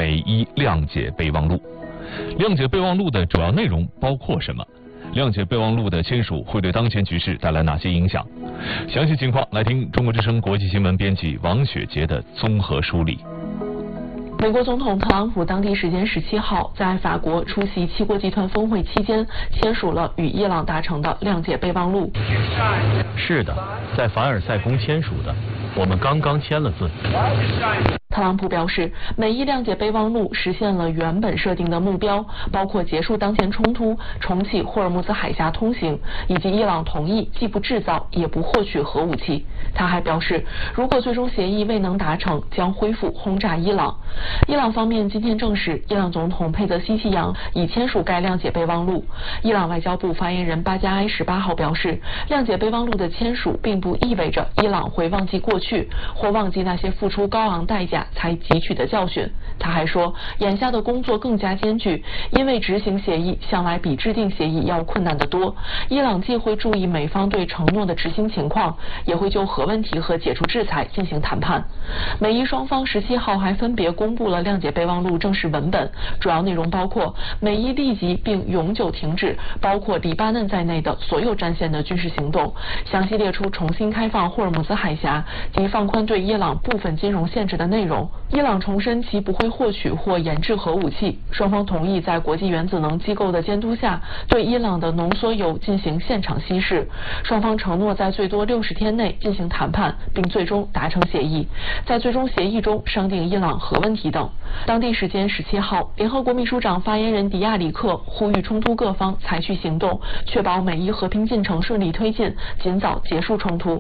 美伊谅解备忘录。谅解备忘录的主要内容包括什么？谅解备忘录的签署会对当前局势带来哪些影响？详细情况来听中国之声国际新闻编辑王雪杰的综合梳理。 美国总统特朗普当地时间17号在法国出席七国集团峰会期间签署了与伊朗达成的谅解备忘录。 是的，在凡尔赛宫签署的，我们刚刚签了字。 特朗普表示，美伊谅解备忘录实现了原本设定的目标，包括结束当前冲突、重启霍尔木兹海峡通行，以及伊朗同意既不制造也不获取核武器。他还表示，如果最终协议未能达成，将恢复轰炸伊朗。伊朗方面今天证实，伊朗总统佩泽西奇扬已签署该谅解备忘录。伊朗外交部发言人巴加埃18号表示，谅解备忘录的签署并不意味着伊朗会忘记过去，或忘记那些付出高昂代价才汲取的教训。他还说，眼下的工作更加艰巨，因为执行协议向来比制定协议要困难得多。伊朗既会注意美方对承诺的执行情况，也会就核问题和解除制裁进行谈判。美伊双方17号还分别公布了谅解备忘录正式文本，主要内容包括美伊立即并永久停止包括黎巴嫩在内的所有战线的军事行动，详细列出重新开放霍尔木兹海峡及放宽对伊朗部分金融限制的内容。伊朗重申其不会获取或研制核武器，双方同意在国际原子能机构的监督下对伊朗的浓缩铀进行现场稀释。双方承诺在最多60天内进行谈判，并最终达成协议，在最终协议中商定伊朗核问题等。当地时间17号，联合国秘书长发言人迪亚里克呼吁冲突各方采取行动，确保美伊和平进程顺利推进，尽早结束冲突。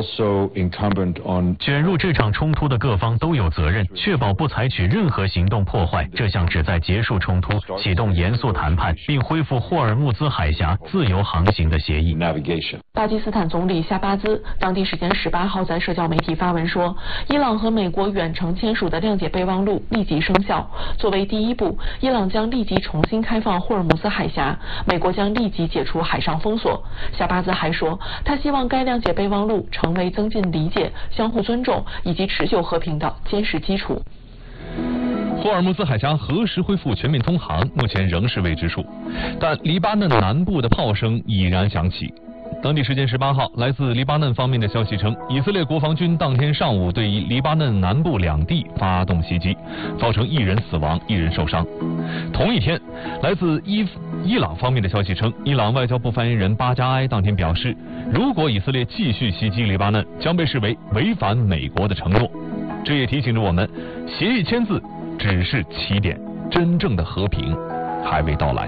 卷入这场冲突的各方都有责任，确保不采取任何行动破坏这项旨在结束冲突、启动严肃谈判并恢复霍尔木兹海峡自由航行的协议。 巴基斯坦总理夏巴兹当地时间18号在社交媒体发文说，伊朗和美国远程签署的谅解备忘录立即生效。作为第一步，伊朗将立即重新开放霍尔木兹海峡，美国将立即解除海上封锁。夏巴兹还说，他希望该谅解备忘录成为增进理解、相互尊重以及持久和平的坚实基础。 霍尔木兹海峡何时恢复全面通航，目前仍是未知数，但黎巴嫩南部的炮声已然响起。当地时间18号，来自黎巴嫩方面的消息称，以色列国防军当天上午对黎巴嫩南部2地发动袭击，造成1人死亡，1人受伤。同一天，来自伊朗方面的消息称，伊朗外交部发言人巴加埃当天表示，如果以色列继续袭击黎巴嫩，将被视为违反美国的承诺。这也提醒着我们，协议签字只是起点，真正的和平还未到来。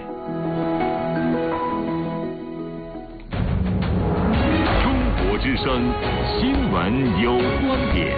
之声新闻有观点，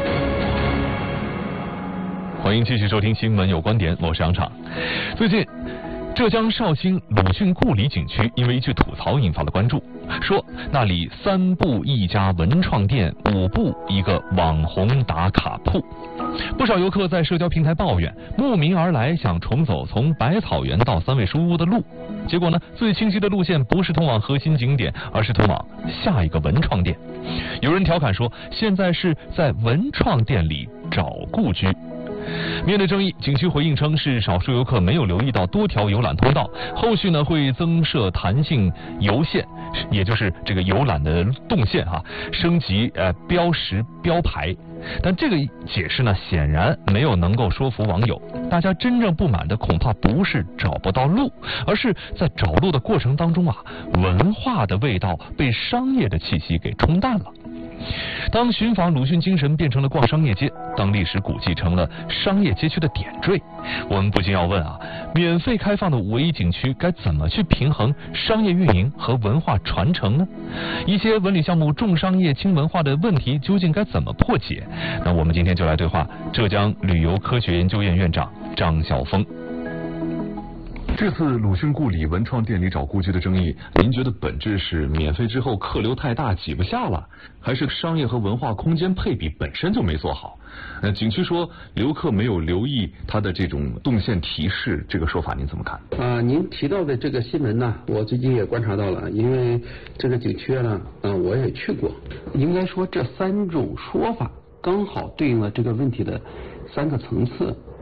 欢迎继续收听新闻有观点，我是杨畅。最近，浙江绍兴鲁迅故里景区因为一句吐槽引发了关注，说那里3步一家文创店，5步一个网红打卡铺。不少游客在社交平台抱怨，慕名而来想重走从百草园到3味书屋的路，结果呢，最清晰的路线不是通往核心景点，而是通往下一个文创店。有人调侃说，现在是在文创店里找故居。面对争议，景区回应称是少数游客没有留意到多条游览通道，后续呢会增设弹性游线，也就是这个游览的动线升级标识标牌。但这个解释呢显然没有能够说服网友，大家真正不满的恐怕不是找不到路，而是在找路的过程当中文化的味道被商业的气息给冲淡了。当寻访鲁迅精神变成了逛商业街，当历史古迹成了商业街区的点缀，我们不禁要问免费开放的5A景区该怎么去平衡商业运营和文化传承呢？一些文旅项目重商业轻文化的问题究竟该怎么破解？那我们今天就来对话浙江旅游科学研究院院长张晓峰。 这次鲁迅故里文创店里找故居的争议，您觉得本质是免费之后客流太大挤不下了，还是商业和文化空间配比本身就没做好？景区说游客没有留意它的这种动线提示，这个说法您怎么看？ 您提到的这个新闻呢，我最近也观察到了，因为这个景区呢，我也去过。应该说这3种说法刚好对应了这个问题的3个层次。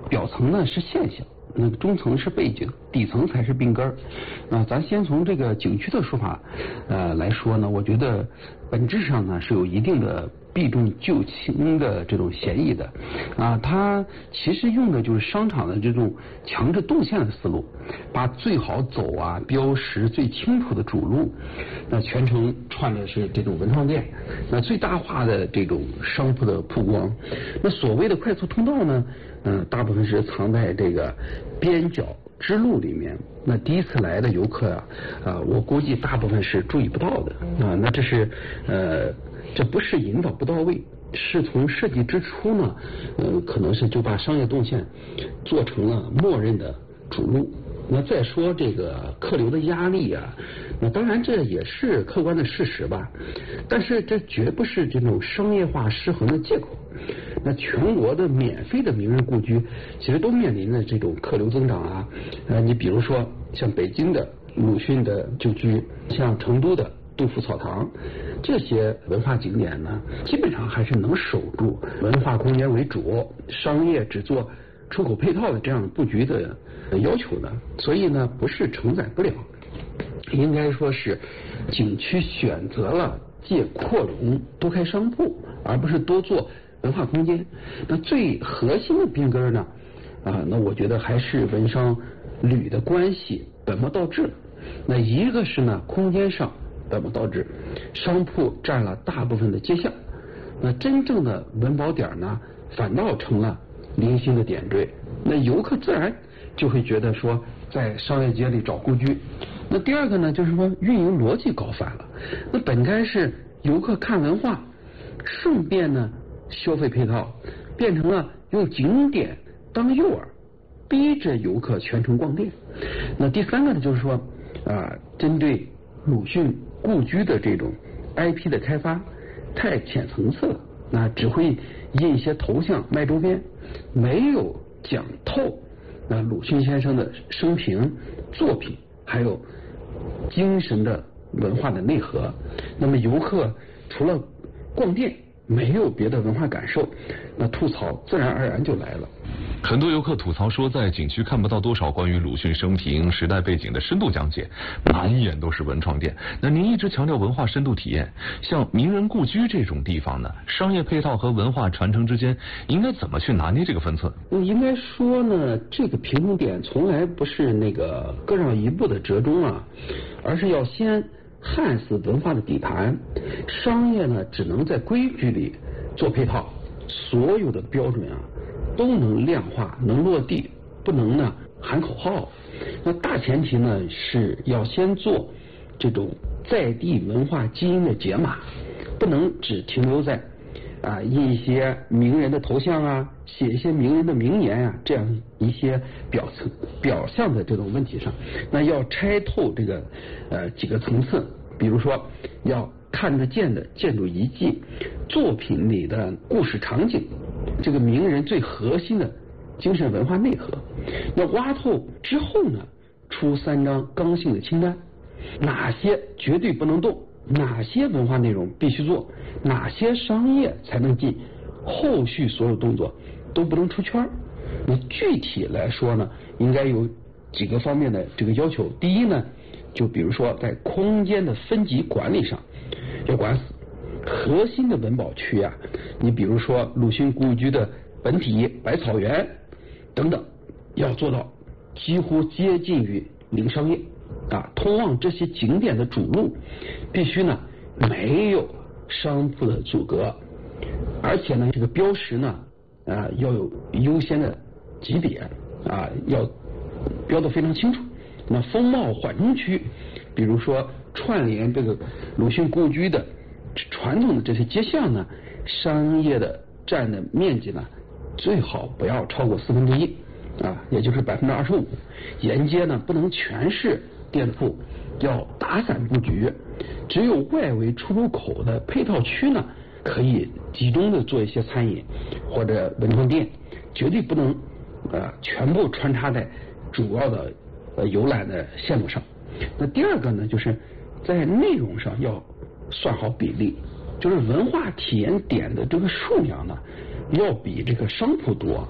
表层呢是现象，那个中层是背景，底层才是病根儿。咱先从这个景区的说法来说呢，我觉得本质上呢是有一定的避重就轻的这种嫌疑的它其实用的就是商场的这种强制动线的思路，把最好走标识最清楚的主路，那全程串的是这种文创店，那最大化的这种商铺的曝光。那所谓的快速通道呢，大部分是藏在这个边角支路里面，那第一次来的游客我估计大部分是注意不到的那这是这不是引导不到位，是从设计之初呢可能是就把商业动线做成了默认的主路。那再说这个客流的压力那当然这也是客观的事实吧，但是这绝不是这种商业化失衡的借口。那全国的免费的名人故居其实都面临着这种客流增长你比如说像北京的鲁迅的旧居，像成都的杜甫草堂，这些文化景点呢基本上还是能守住文化空间为主，商业只做出口配套的这样布局的要求的，所以呢不是承载不了，应该说是景区选择了借扩容多开商铺，而不是多做文化空间。那最核心的病根呢那我觉得还是文商旅的关系本末倒置。那一个是呢空间上本末倒置，商铺占了大部分的街巷，那真正的文保点呢反倒成了零星的点缀，那游客自然就会觉得说在商业街里找故居。那第二个呢就是说运营逻辑搞反了，那本该是游客看文化顺便呢消费配套，变成了用景点当诱饵，逼着游客全程逛店。那第三个呢就是说针对鲁迅故居的这种 IP 的开发太浅层次了，那只会印一些头像卖周边，没有讲透鲁迅先生的生平作品还有精神的文化的内核，那么游客除了逛店没有别的文化感受，那吐槽自然而然就来了。 很多游客吐槽说，在景区看不到多少关于鲁迅生平、时代背景的深度讲解，满眼都是文创店。那您一直强调文化深度体验，像名人故居这种地方呢，商业配套和文化传承之间应该怎么去拿捏这个分寸？ 应该说呢，这个平衡点从来不是那个各让一步的折中而是要先焊死文化的底盘，商业呢只能在规矩里做配套，所有的标准都能量化能落地，不能呢喊口号。那大前提呢是要先做这种在地文化基因的解码，不能只停留在印一些名人的头像写一些名人的名言这样一些表象的这种问题上，那要拆透这个几个层次，比如说要看得见的建筑遗迹，作品里的故事场景，这个名人最核心的精神文化内核。那挖透之后呢，出3张刚性的清单，哪些绝对不能动，哪些文化内容必须做，哪些商业才能进，后续所有动作都不能出圈。那具体来说呢，应该有几个方面的这个要求。第一呢，就比如说在空间的分级管理上要管死，核心的文保区你比如说鲁迅故居的本体、百草园等等，要做到几乎接近于零商业通往这些景点的主路必须呢没有商铺的阻隔，而且呢这个标识呢要有优先的级别要标得非常清楚。那风貌缓冲区，比如说串联这个鲁迅故居的传统的这些街巷呢，商业的占的面积呢最好不要超过1/4也就是25%。沿街呢不能全是店铺，要打散布局，只有外围出入口的配套区呢可以集中的做一些餐饮或者文创店，绝对不能全部穿插在主要的游览的线路上。那第二个呢，就是在内容上要算好比例，就是文化体验点的这个数量呢要比这个商铺多，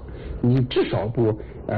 你至少不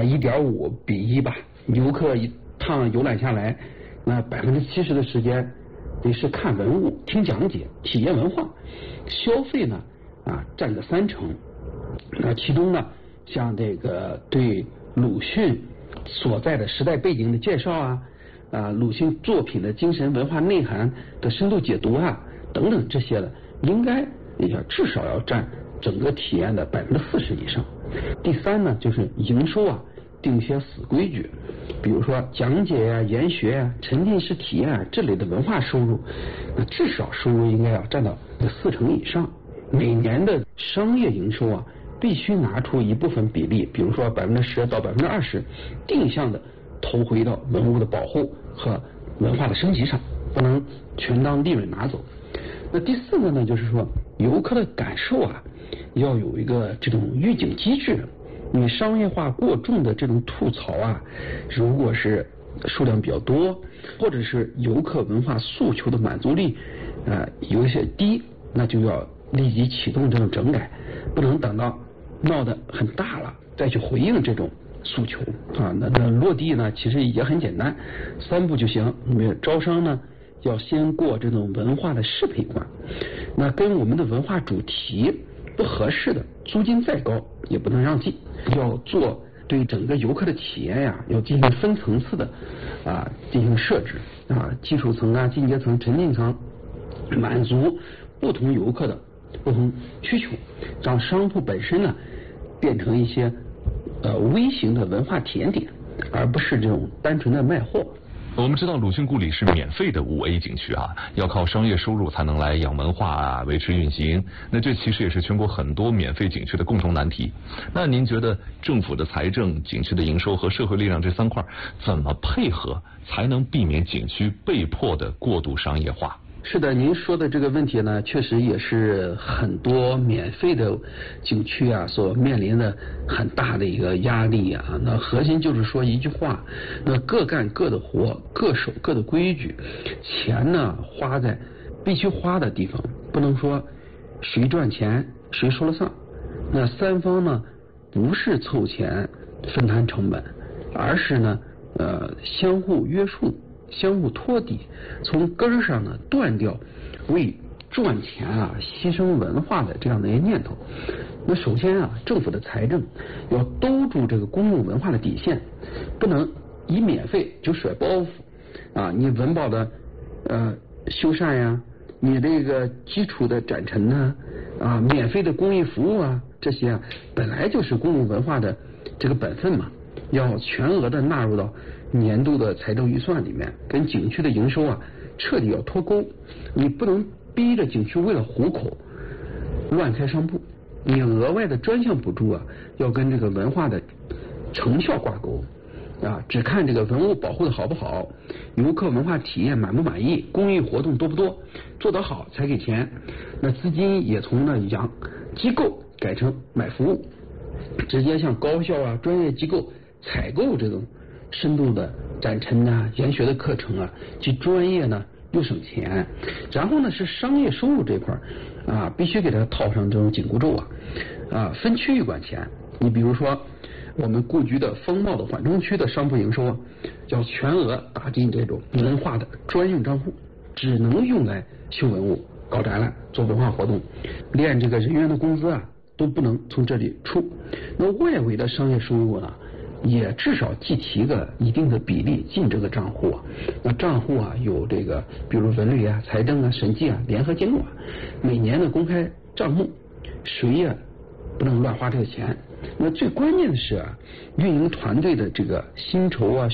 1.5比1吧，游客一趟游览下来，那70%的时间得是看文物、听讲解、体验文化，消费呢占个30%。那其中呢，像这个对鲁迅所在的时代背景的介绍鲁迅作品的精神文化内涵的深度解读等等这些的，应该至少要占整个体验的40%以上。第三呢，就是营收定一些死规矩，比如说讲解研学沉浸式体验这类的文化收入，那至少收入应该要占到40%以上。每年的商业营收必须拿出一部分比例，比如说10%到20%，定向的投回到文物的保护和文化的升级上，不能全当利润拿走。那第4个呢，就是说游客的感受要有一个这种预警机制。你商业化过重的这种吐槽如果是数量比较多，或者是游客文化诉求的满足力有一些低，那就要立即启动这种整改，不能等到闹得很大了再去回应这种诉求那落地呢其实也很简单，3步就行。你们招商呢要先过这种文化的适配关，那跟我们的文化主题不合适的，租金再高也不能让进，要做对整个游客的体验要进行分层次的进行设置基础层进阶层、沉浸层，满足不同游客的不同需求，让商铺本身呢变成一些微型的文化体验点，而不是这种单纯的卖货。 我们知道鲁迅故里是免费的5A 景区要靠商业收入才能来养文化维持运行。那这其实也是全国很多免费景区的共同难题。那您觉得政府的财政、景区的营收和社会力量这3块怎么配合，才能避免景区被迫的过度商业化？ 是的，您说的这个问题呢，确实也是很多免费的景区所面临的很大的一个压力那核心就是说一句话，那各干各的活，各守各的规矩，钱呢花在必须花的地方，不能说谁赚钱谁说了算。那3方呢不是凑钱分摊成本，而是呢相互约束、相互托底，从根上呢断掉为赚钱牺牲文化的这样的一个念头。那首先政府的财政要兜住这个公共文化的底线，不能以免费就甩包袱你文保的修缮你这个基础的展陈免费的公益服务这些本来就是公共文化的这个本分嘛，要全额的纳入到年度的财政预算里面，跟景区的营收彻底要脱钩。你不能逼着景区为了糊口乱开商铺，你额外的专项补助要跟这个文化的成效挂钩只看这个文物保护的好不好，游客文化体验满不满意，公益活动多不多，做得好才给钱。那资金也从养机构改成买服务，直接向高校专业机构采购这种深度的展陈研学的课程既专业呢又省钱。然后呢是商业收入这块必须给它套上这种紧箍咒分区域管钱。你比如说我们故居的风貌的缓冲区的商铺营收要全额打进这种文化的专用账户，只能用来修文物、搞展览、做文化活动，连这个人员的工资都不能从这里出。那外围的商业收入呢也至少计提个一定的比例进这个账户那账户有这个比如文旅财政审计联合监管，每年的公开账目，谁也不能乱花这个钱。那最关键的是运营团队的这个薪酬